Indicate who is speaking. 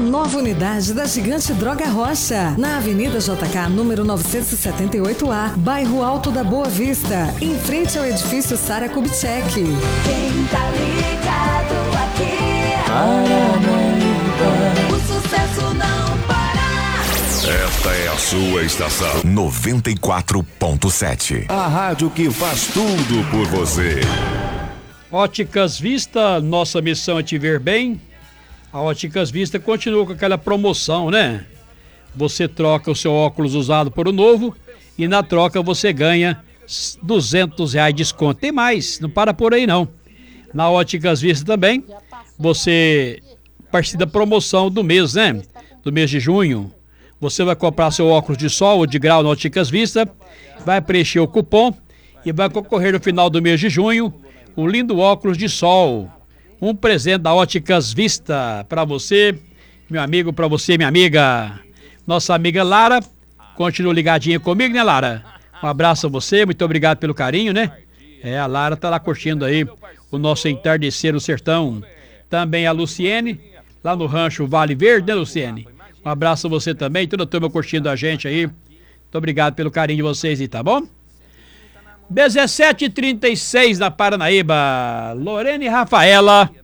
Speaker 1: nova unidade da Gigante Droga Rocha, na Avenida JK, número 978A, bairro Alto da Boa Vista, em frente ao edifício Sara Kubitschek.
Speaker 2: Quem tá ligado aqui,
Speaker 3: Paranaíba,
Speaker 2: o sucesso não para.
Speaker 4: Esta é a sua estação 94.7. A rádio que faz tudo por você.
Speaker 5: Óticas Vista, nossa missão é te ver bem. A Óticas Vista continua com aquela promoção, né? Você troca o seu óculos usado por um novo e na troca você ganha R$200 de desconto. Tem mais, não para por aí não. Na Óticas Vista também, você participa da promoção do mês, né? Do mês de junho. Você vai comprar seu óculos de sol ou de grau na Óticas Vista, vai preencher o cupom e vai concorrer no final do mês de junho um lindo óculos de sol. Um presente da Óticas Vista para você, meu amigo, para você, minha amiga. Nossa amiga Lara, continua ligadinha comigo, né, Lara? Um abraço a você, muito obrigado pelo carinho, né? A Lara tá lá curtindo aí o nosso entardecer no sertão. Também a Luciene, lá no rancho Vale Verde, né, Luciene? Um abraço a você também, toda a turma curtindo a gente aí. Muito obrigado pelo carinho de vocês aí, tá bom? 17h36 na Paranaíba. Lorena e Rafaela